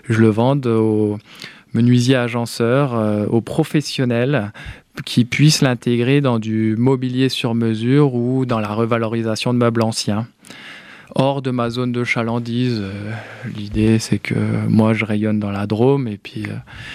je le vende aux menuisiers agenceurs, aux professionnels qui puissent l'intégrer dans du mobilier sur mesure ou dans la revalorisation de meubles anciens. Hors de ma zone de chalandise, l'idée c'est que moi je rayonne dans la Drôme et puis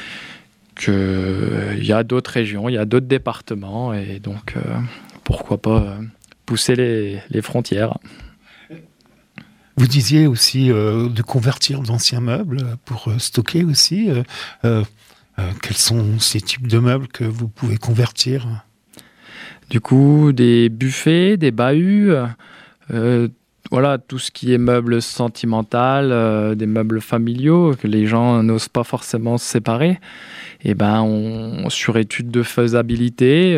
qu'il y a d'autres régions, il y a d'autres départements et donc pourquoi pas pousser les frontières. Vous disiez aussi de convertir d'anciens meubles pour stocker aussi. Quels sont ces types de meubles que vous pouvez convertir ? Du coup, des buffets, des bahuts, voilà, tout ce qui est meubles sentimental, des meubles familiaux que les gens n'osent pas forcément se séparer. Et sur étude de faisabilité,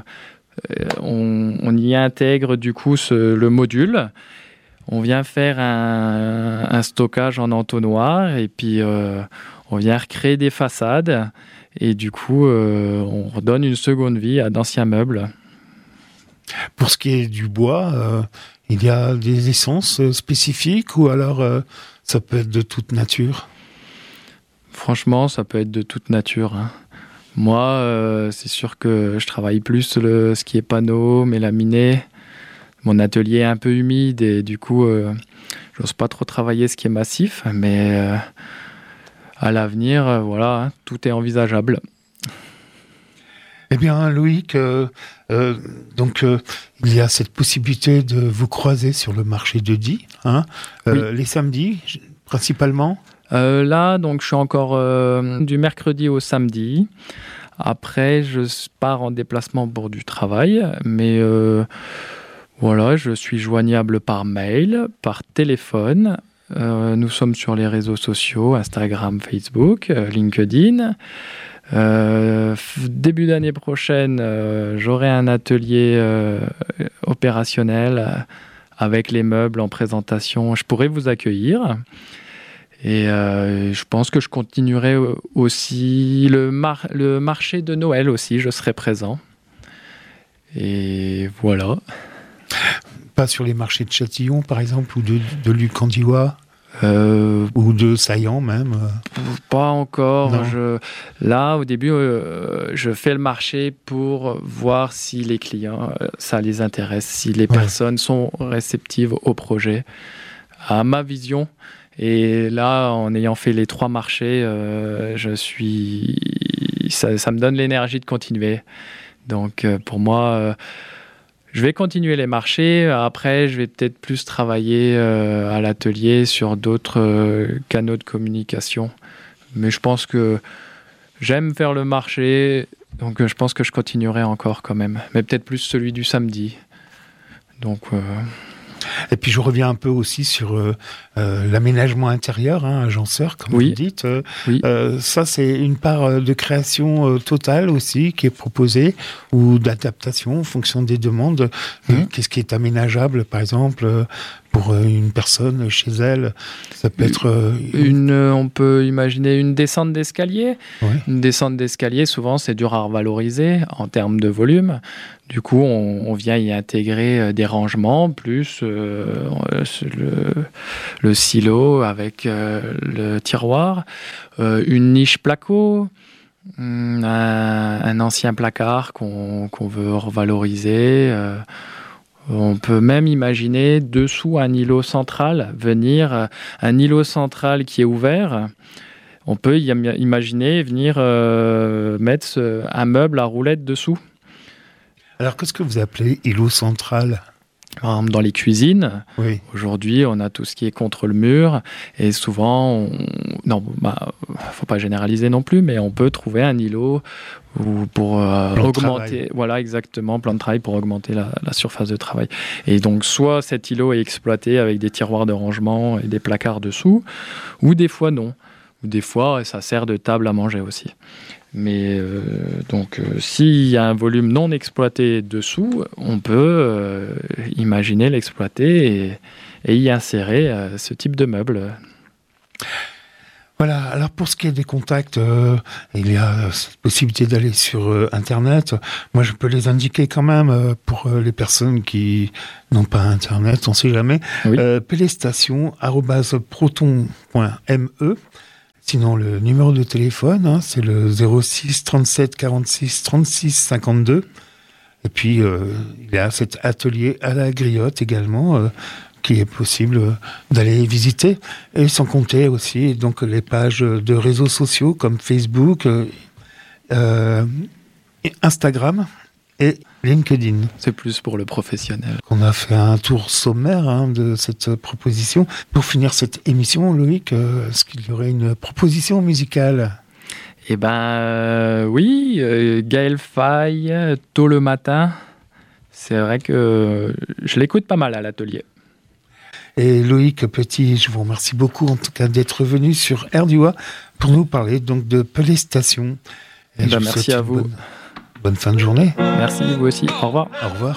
on y intègre du coup le module. On vient faire un stockage en entonnoir et puis on vient recréer des façades et du coup on redonne une seconde vie à d'anciens meubles. Pour ce qui est du bois, il y a des essences spécifiques ou alors ça peut être de toute nature ? Franchement, ça peut être de toute nature. Moi, c'est sûr que je travaille plus ce qui est panneau, mélaminé. Mon atelier est un peu humide et du coup, j'ose pas trop travailler ce qui est massif, mais à l'avenir, voilà, tout est envisageable. Eh bien, Loïc, donc il y a cette possibilité de vous croiser sur le marché de Die, oui. Les samedis principalement. Là, donc, je suis encore du mercredi au samedi. Après, je pars en déplacement pour du travail, mais voilà, je suis joignable par mail, par téléphone. Nous sommes sur les réseaux sociaux, Instagram, Facebook, LinkedIn. Début d'année prochaine, j'aurai un atelier opérationnel avec les meubles en présentation. Je pourrai vous accueillir. Et je pense que je continuerai aussi le marché de Noël aussi, je serai présent. Et voilà. Pas sur les marchés de Châtillon, par exemple, ou de Lucandiwa ou de Saillant même Pas encore. Là, au début, je fais le marché pour voir si les clients, ça les intéresse, si les personnes sont réceptives au projet, à ma vision. Et là, en ayant fait les 3 marchés, ça me donne l'énergie de continuer. Donc, pour moi, je vais continuer les marchés. Après, je vais peut-être plus travailler à l'atelier sur d'autres canaux de communication. Mais je pense que j'aime faire le marché, donc je pense que je continuerai encore quand même. Mais peut-être plus celui du samedi. Donc... Et puis je reviens un peu aussi sur l'aménagement intérieur, agenceur, comme vous dites. Oui. Ça, c'est une part de création totale aussi qui est proposée, ou d'adaptation en fonction des demandes. Qu'est-ce qui est aménageable, par exemple, pour une personne chez elle? Ça peut être... on peut imaginer une descente d'escalier. Oui. Une descente d'escalier, souvent, c'est dur à revaloriser en termes de volume. Du coup, on vient y intégrer des rangements, plus le silo avec le tiroir, une niche placo, un ancien placard qu'on veut revaloriser. On peut même imaginer dessous un îlot central, un îlot central qui est ouvert. On peut imaginer venir mettre un meuble à roulettes dessous. Alors, qu'est-ce que vous appelez îlot central ? Par exemple, dans les cuisines, aujourd'hui, on a tout ce qui est contre le mur. Et souvent, faut pas généraliser non plus, mais on peut trouver un îlot pour augmenter... Voilà, exactement, plan de travail pour augmenter la surface de travail. Et donc, soit cet îlot est exploité avec des tiroirs de rangement et des placards dessous, ou des fois, non. Ou des fois, ça sert de table à manger aussi. Mais s'il y a un volume non exploité dessous, on peut imaginer l'exploiter et y insérer ce type de meuble. Voilà, alors pour ce qui est des contacts, il y a cette possibilité d'aller sur Internet. Moi, je peux les indiquer quand même pour les personnes qui n'ont pas Internet, on ne sait jamais. Oui. Pélestation@proton.me. Sinon, le numéro de téléphone, c'est le 06 37 46 36 52. Et puis, il y a cet atelier à la Griotte également, qui est possible d'aller visiter. Et sans compter aussi donc, les pages de réseaux sociaux comme Facebook, Instagram et LinkedIn. C'est plus pour le professionnel. On a fait un tour sommaire de cette proposition. Pour finir cette émission, Loïc, est-ce qu'il y aurait une proposition musicale ? Eh ben oui, Gaël Faye, tôt le matin. C'est vrai que je l'écoute pas mal à l'atelier. Et Loïc Petit, je vous remercie beaucoup en tout cas d'être venu sur Air du Oie pour nous parler donc de Pelé Station. Merci à vous. Bonne fin de journée. Merci, vous aussi. Au revoir. Au revoir.